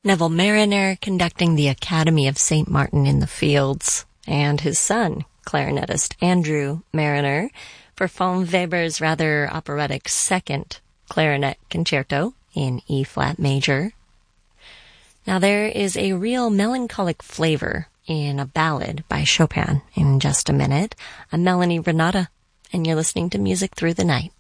Neville Marriner conducting the Academy of St. Martin in the Fields, and his son, clarinetist Andrew Marriner, for von Weber's rather operatic second clarinet concerto in E-flat major. Now there is a real melancholic flavor in a ballad by Chopin in just a minute. I'm Melanie Renata, and you're listening to Music Through the Night.